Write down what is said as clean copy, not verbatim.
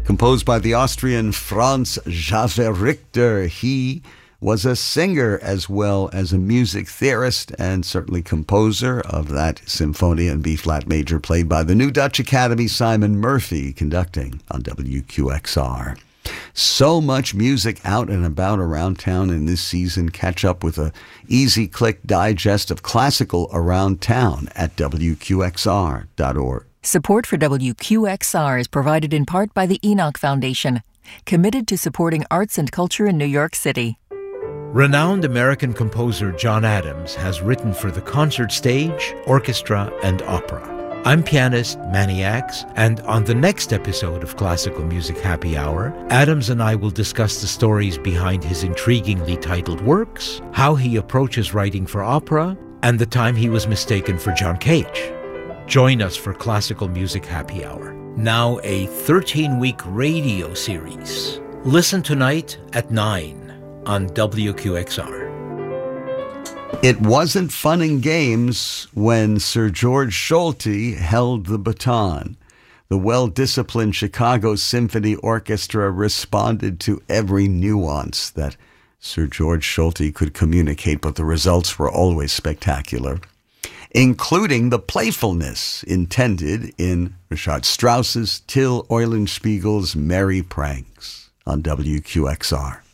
composed by the Austrian Franz Xaver Richter. He was a singer as well as a music theorist and certainly composer of that Symphonia in B-flat major played by the new Dutch Academy Simon Murphy conducting on WQXR. So much music out and about around town in this season. Catch up with a easy click digest of classical around town at WQXR.org. Support for WQXR is provided in part by the Enoch Foundation, committed to supporting arts and culture in New York City. Renowned American composer John Adams has written for the concert stage, orchestra, and opera. I'm pianist Manny Axe, and on the next episode of Classical Music Happy Hour, Adams and I will discuss the stories behind his intriguingly titled works, how he approaches writing for opera, and the time he was mistaken for John Cage. Join us for Classical Music Happy Hour, now a 13-week radio series. Listen tonight at 9 on WQXR. It wasn't fun and games when Sir George Solti held the baton. The well-disciplined Chicago Symphony Orchestra responded to every nuance that Sir George Solti could communicate, but the results were always spectacular, including the playfulness intended in Richard Strauss's Till Eulenspiegel's Merry Pranks on WQXR.